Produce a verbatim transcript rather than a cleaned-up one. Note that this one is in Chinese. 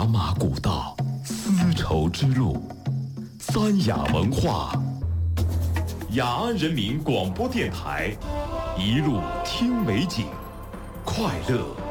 茶马古道，丝绸之路，三雅文化。雅安人民广播电台，一路听美景，快乐